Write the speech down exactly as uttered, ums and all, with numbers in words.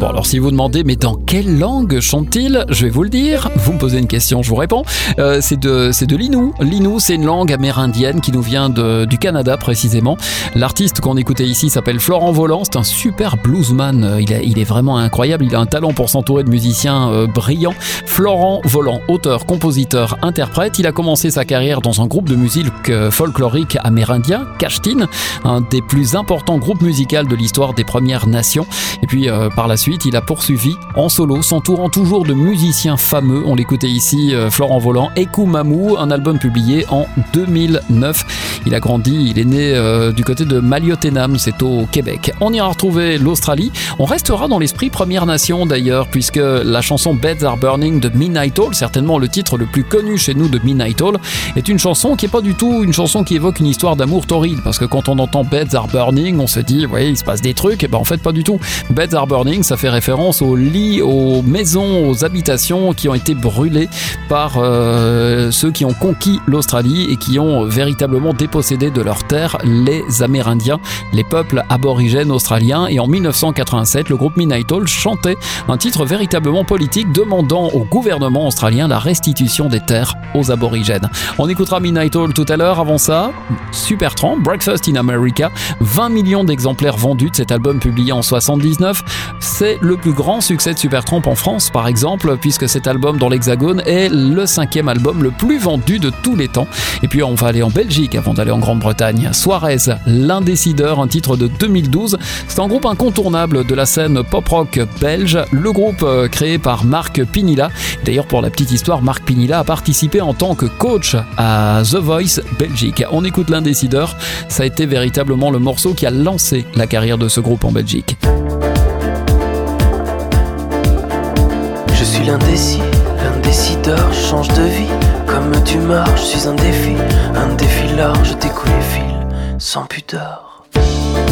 Bon, alors si vous demandez, mais dans quelle langue chante-t-il ? Je vais vous le dire. Vous me posez une question, je vous réponds. Euh, c'est de, c'est de l'innu. L'innu, c'est une langue amérindienne qui nous vient de, du Canada précisément. L'artiste qu'on écoutait ici s'appelle Florent Volant. C'est un super bluesman. Il, a, il est vraiment incroyable. Il a un talent pour s'entourer de musiciens euh, brillants. Florent Volant, auteur, compositeur, interprète. Il a commencé sa carrière dans un groupe de musique euh, folklorique amérindien, Kashtin, un des plus importants groupes musicaux de l'histoire des Premières Nations. Et puis euh, par la suite, il a poursuivi en solo, s'entourant toujours de musiciens fameux. On l'écoutait ici, euh, Florent Volant, Ekou Mamou, un album publié en deux mille neuf. Il a grandi, il est né euh, du côté de Maliotenam, c'est au Québec. On ira retrouver l'Australie. On restera dans l'esprit Première Nation d'ailleurs, puisque la chanson Beds Are Burning de Midnight Oil, certainement le titre le plus connu chez nous de Midnight Oil, est une chanson qui n'est pas du tout une chanson qui évoque une histoire d'amour torride, parce que quand on entend Beds Are Burning, on se dit, ouais, il se passe des trucs, et ben en fait pas du tout. Beds Are Burning, ça fait référence aux lits, aux maisons, aux habitations qui ont été brûlées par euh, ceux qui ont conquis l'Australie et qui ont véritablement dépossédé de leurs terres les Amérindiens, les peuples aborigènes australiens. Et en dix-neuf cent quatre-vingt-sept, le groupe Midnight Oil chantait un titre véritablement politique demandant au gouvernement australien la restitution des terres aux aborigènes. On écoutera Midnight Oil tout à l'heure. Avant ça, Supertramp, Breakfast in America, vingt millions d'exemplaires vendus de cet album publié en soixante-dix-neuf. C'est le plus grand succès de Supertramp en France, par exemple, puisque cet album dans l'Hexagone est le cinquième album le plus vendu de tous les temps. Et puis on va aller en Belgique avant d'aller en Grande-Bretagne. Suarez, l'Indécideur, un titre de deux mille douze. C'est un groupe incontournable de la scène pop-rock belge. Le groupe euh, créé par Marc Pinilla. D'ailleurs, pour la petite histoire, Marc Pinilla a participé en tant que coach à The Voice Belgique. On écoute l'Indécideur. Ça a été véritablement le morceau qui a lancé la carrière de ce groupe en Belgique. Je suis l'indécis, l'indécideur, je change de vie comme d'humeur, je suis un défi, un défi large, tes coups les fils, sans pudeur.